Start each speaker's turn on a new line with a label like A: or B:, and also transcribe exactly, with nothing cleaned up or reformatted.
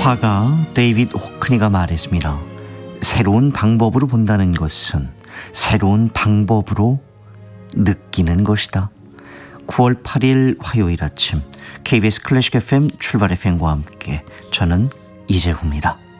A: 화가 데이빗 호크니가 말했습니다. 새로운 방법으로 본다는 것은 새로운 방법으로 느끼는 것이다. 구월 팔일 화요일 아침 케이비에스 클래식 에프엠 출발 에프엠과 함께 저는 이재후입니다.